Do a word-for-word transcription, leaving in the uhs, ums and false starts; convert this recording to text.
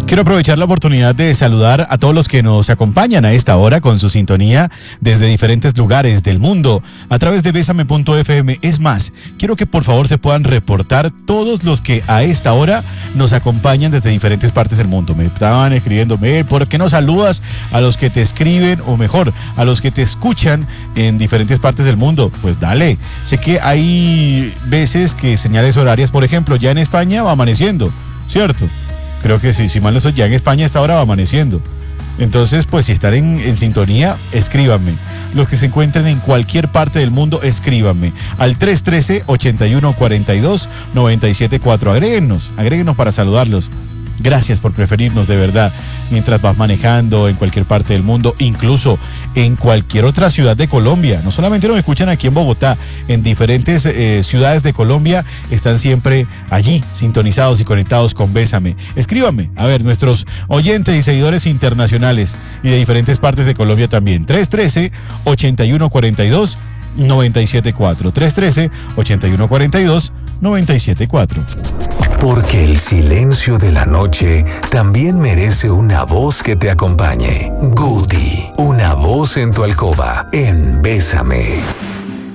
Quiero aprovechar la oportunidad de saludar a todos los que nos acompañan a esta hora con su sintonía desde diferentes lugares del mundo a través de Bésame punto F M. Es más, quiero que por favor se puedan reportar todos los que a esta hora nos acompañan desde diferentes partes del mundo. Me estaban escribiéndome, ¿por qué no saludas a los que te escriben o mejor, a los que te escuchan en diferentes partes del mundo? Pues dale, sé que hay veces que señales horarias, por ejemplo, ya en España va amaneciendo, ¿cierto? Creo que sí, si mal no estoy, ya en España a esta hora va amaneciendo. Entonces, pues si están en, en sintonía, escríbanme. Los que se encuentren en cualquier parte del mundo, escríbanme al tres uno tres, ocho uno cuatro dos, nueve siete cuatro. Agréguenos, agréguenos para saludarlos. Gracias por preferirnos, de verdad, mientras vas manejando en cualquier parte del mundo, incluso en cualquier otra ciudad de Colombia. No solamente nos escuchan aquí en Bogotá, en diferentes eh, ciudades de Colombia están siempre allí, sintonizados y conectados con Bésame. Escríbanme, a ver, nuestros oyentes y seguidores internacionales y de diferentes partes de Colombia también. tres uno tres, ocho uno cuatro dos, nueve siete cuatro. tres uno tres, ocho uno cuatro dos, nueve siete cuatro. Porque el silencio de la noche también merece una voz que te acompañe. Goody, una voz en tu alcoba, en Bésame.